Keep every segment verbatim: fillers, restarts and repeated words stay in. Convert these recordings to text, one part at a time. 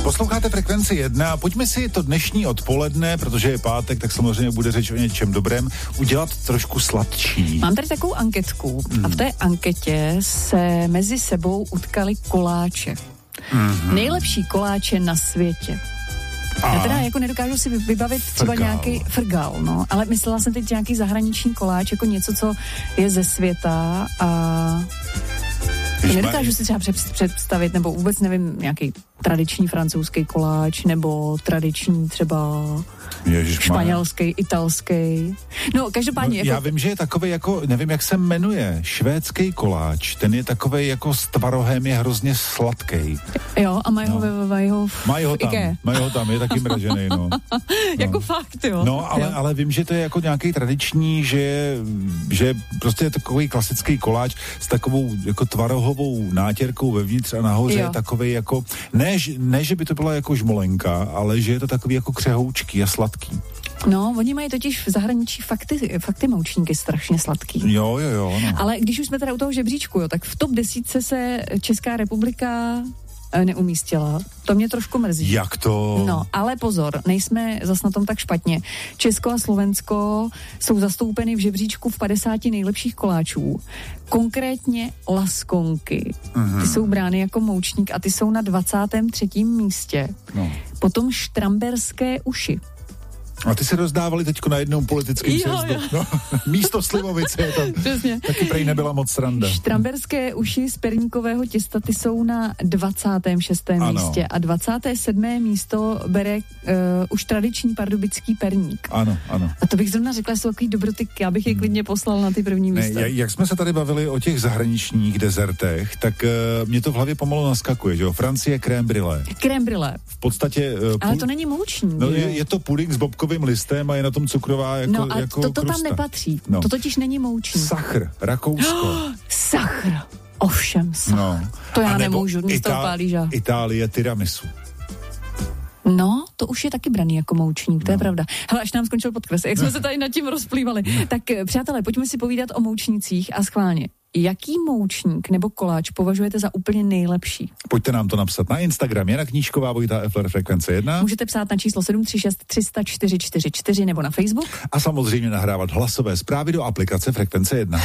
Posloucháte Frekvenci jedna a pojďme si to dnešní odpoledne, protože je pátek, tak samozřejmě bude řeč o něčem dobrém, udělat trošku sladčí. Mám tady takovou anketku hmm. a v té anketě se mezi sebou utkali koláče. Mm-hmm. Nejlepší koláče na světě. A. Já teda jako nedokážu si vybavit třeba frgal. nějaký frgal, no, ale myslela jsem teď nějaký zahraniční koláč, jako něco, co je ze světa a nedokážu si třeba představit, nebo vůbec nevím, nějaký tradiční francouzský koláč, nebo tradiční třeba Ježišmar. španělský, italský. No, každopádně. No, jako... Já vím, že je takovej jako, nevím, jak se jmenuje, švédský koláč, ten je takovej jako s tvarohem, je hrozně sladký. Jo, a mají ho, no. mají ho v mají ho tam, Ikea. mají ho tam, je taky mražený, no. no. Jako fakt, jo. No, ale, jo. ale vím, že to je jako nějaký tradiční, že, že prostě je takový klasický koláč s takovou jako tvarohovou nátěrkou vevnitř a nahoře je takovej jako, ne, ne, že by to byla jako žmolenka, ale že je to takový jako křehoučký a sladký. No, oni mají totiž v zahraničí fakty, fakty moučníky strašně sladký. Jo, jo, jo. No. Ale když už jsme teda u toho žebříčku, jo, tak v top desítce se Česká republika neumístila. To mě trošku mrzí. Jak to? No, ale pozor, nejsme zas na tom tak špatně. Česko a Slovensko jsou zastoupeny v žebříčku v padesáti nejlepších koláčů. Konkrétně laskonky. Mm-hmm. Ty jsou brány jako moučník a ty jsou na dvacátém třetím místě. No. Potom štramberské uši. A ty se rozdávali teďko na jednom politickém sjezdu. No, místo slivovice je tam. Přesně. Taky prej nebyla moc sranda. Štramberské uši z perníkového těsta, ty jsou na dvacátém šestém ano. místě a dvacáté sedmé místo bere uh, už tradiční pardubický perník. Ano, ano. A to bych zrovna řekla, že jsou takový dobroty, já bych je klidně poslal na ty první místa. Ne, jak jsme se tady bavili o těch zahraničních dezertech, tak uh, mě to v hlavě pomalu naskakuje, že jo? Francie crème brûlée. Crème brûlée. V podstatě... Uh, Ale půl... to není moučník. No, je, je to puding s bobkovým listem a je na tom cukrová jako No a jako to, to tam krusta. nepatří. No. To totiž není moučník. Sachr, Rakousko. Oh, sachr. Ovšem, sachr. No. To já nemůžu, mě z toho pálí žá. Itálie tiramisu. No, to už je taky braný jako moučník, to no. je pravda. Hele, až nám skončil podkres, jak jsme se tady nad tím rozplývali. No. Tak přátelé, pojďme si povídat o moučnících a schválně. Jaký moučník nebo koláč považujete za úplně nejlepší? Pojďte nám to napsat na Instagram. Jana Knížková, Vojta Efler, Frekvence jedna. Můžete psát na číslo sedm tři šest tři nula čtyři čtyři čtyři nebo na Facebook. A samozřejmě nahrávat hlasové zprávy do aplikace Frekvence jedna.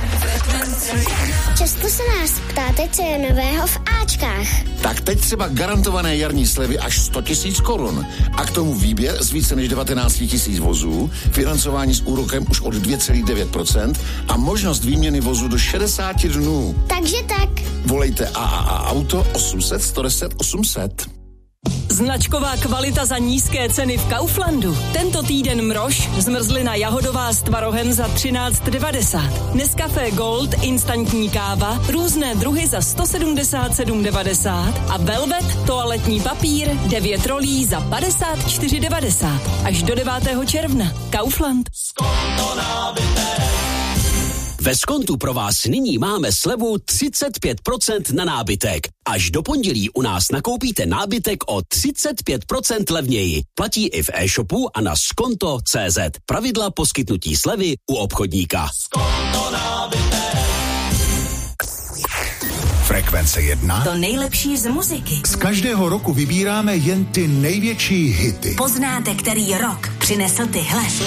Často se nás ptáte, co je nového v áčkách. Tak teď třeba garantované jarní slevy až sto tisíc korun. A k tomu výběr z více než devatenáct tisíc vozů, financování s úrokem už od dvě celá devět procenta a možnost výměny vozu do šedesát dnů. Takže tak. Volejte A A A Auto osm set sto deset osm set. Značková kvalita za nízké ceny v Kauflandu. Tento týden mrož, zmrzlina jahodová s tvarohem za třináct devadesát. Nescafé Gold, instantní káva, různé druhy za sto sedmdesát sedm devadesát a Velvet, toaletní papír, devět rolí za padesát čtyři devadesát. Až do devátého června. Kaufland. Ve Skontu pro vás nyní máme slevu třicet pět procent na nábytek. Až do pondělí u nás nakoupíte nábytek o třicet pět procent levněji. Platí i v e-shopu a na skonto tečka cé zet. Pravidla poskytnutí slevy u obchodníka. Skonto nábytek. Frekvence jedna. To nejlepší z muziky. Z každého roku vybíráme jen ty největší hity. Poznáte, který rok přinesl tyhle.